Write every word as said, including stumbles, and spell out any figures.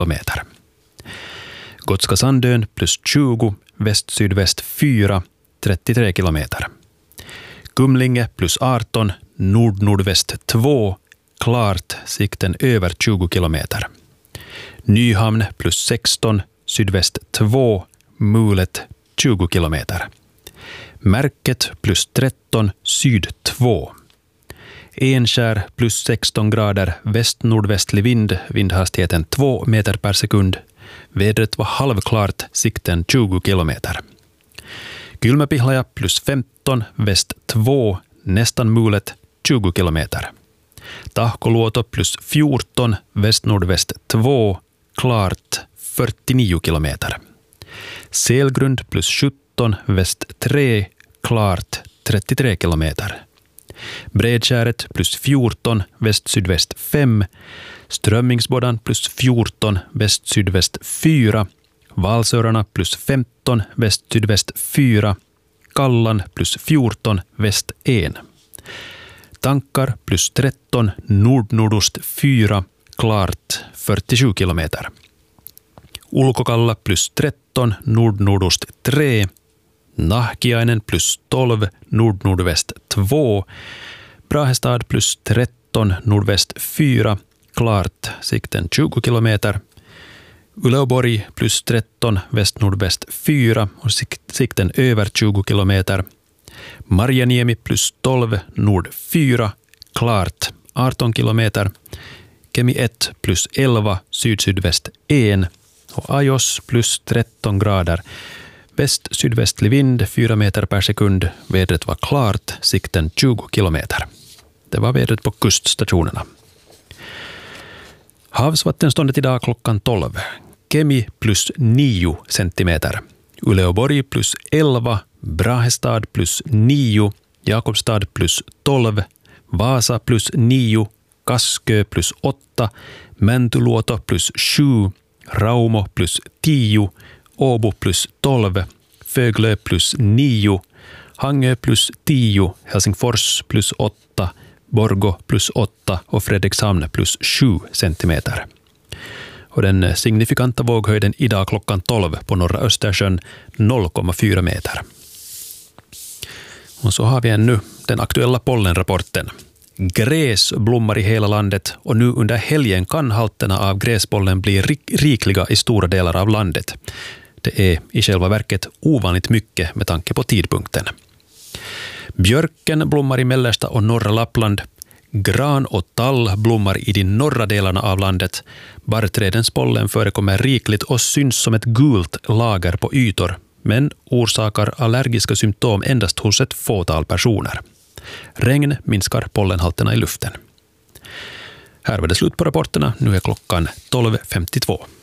kilometer. Gotska Sandön plus tjugo, väst-sydväst fyra, trettiotre kilometer. Kumlinge plus arton, nord-nordväst två, klart, sikten över tjugo kilometer. Nyhamn plus sexton, sydväst två, mulet tjugo kilometer. Märket plus tretton, syd två. Enskär plus sexton grader, väst-nordvästlig vind, vindhastigheten två meter per sekund. Vädret var halvklart, sikten tjugo kilometer. Kylmäpihlaja plus femton, väst två, nästan mulet tjugo kilometer. Tahkoluoto plus fjorton, väst-nordväst två, klart fyrtionio kilometer. Selgrund plus sjutton, väst tre, klart trettiotre kilometer. Bredskäret plus fjorton, väst-sydväst fem, Strömmingsbodan plus fjorton, väst-sydväst fyra, Valsörarna plus femton, väst-sydväst fyra, Kallan plus fjorton, väst en. Tankar plus tretton, nord-nordost fyra, klart fyrtiosju kilometer. Ulkokalla plus tretton, nord-nordost tre, Nahkiainen plus tolv, nord-nordväst två, Brahestad plus tretton, nordväst fyra, klart, sikten tjugo kilometer. Uleåborg plus tretton, väst-nordväst fyra och sikten över tjugo kilometer. Marjaniemi plus tolv, nord fyra, klart, arton kilometer. Kemi ett plus elva, syd-sydväst en och Ajos plus tretton grader. Väst-sydvästlig vind fyra meter per sekund. Vädret var klart, sikten tjugo kilometer. Det var vädret på kuststationerna. Havsvattenståndet idag klockan tolv. Kemi plus nio centimeter. Uleåborg plus elva. Brahestad plus nio. Jakobstad plus tolv. Vasa plus nio. Kaskö plus åtta. Mäntyluoto plus sju. Raumo plus tio. Åbo plus tolv. Föglö plus nio. Hangö plus tio. Helsingfors plus åtta. Borgå plus åtta och Fredrikshamn plus sju centimeter. Och den signifikanta våghöjden idag klockan tolv på norra Östersjön noll komma fyra meter. Och så har vi ännu den aktuella pollenrapporten. Gräs blommar i hela landet och nu under helgen kan halterna av gräspollen bli rikliga i stora delar av landet. Det är i själva verket ovanligt mycket med tanke på tidpunkten. Björken blommar i mellersta och norra Lappland. Gran och tall blommar i de norra delarna av landet. Barrträdens pollen förekommer rikligt och syns som ett gult lager på ytor, men orsakar allergiska symptom endast hos ett fåtal personer. Regn minskar pollenhalterna i luften. Här var det slut på rapporterna. Nu är klockan tolv femtiotvå.